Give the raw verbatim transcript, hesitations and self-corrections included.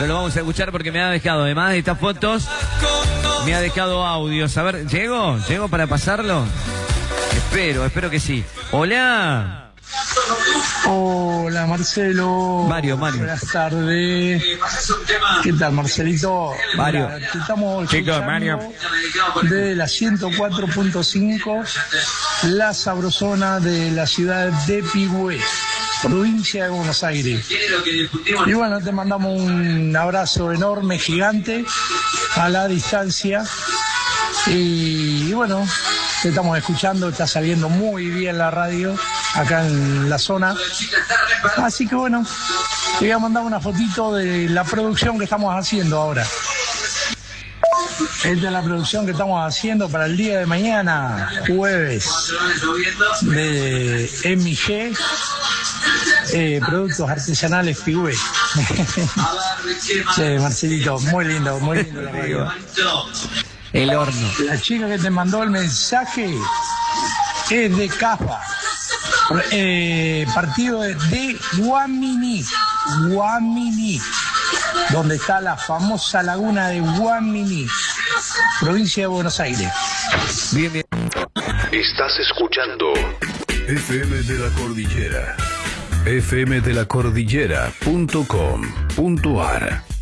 Ahora lo vamos a escuchar porque me ha dejado, además de estas fotos, me ha dejado audios. A ver, ¿llego? ¿Llego para pasarlo? Espero, espero que sí. Hola. Hola Marcelo. Mario, Mario. Buenas tardes. ¿Qué tal, Marcelito? Mario. Mira, te estamos Chicos, Mario. de la ciento cuatro punto cinco, la sabrosona de la ciudad de Pigüé, provincia de Buenos Aires. Y bueno, te mandamos un abrazo enorme, gigante, a la distancia. Y, y bueno, te estamos escuchando, está saliendo muy bien la radio acá en la zona. Así que bueno, te voy a mandar una fotito de la producción que estamos haciendo ahora. Esta es la producción que estamos haciendo para el día de mañana, jueves, de M G, eh, Productos Artesanales Pigüé. Sí, Marcelito, muy lindo, muy lindo la radio. El horno. La chica que te mandó el mensaje es de Cafa, eh, partido de, de Guamini, Guamini, donde está la famosa laguna de Guamini, provincia de Buenos Aires. Bien, bien. Estás escuchando F M de la Cordillera, F M de la Cordillera punto com punto ar.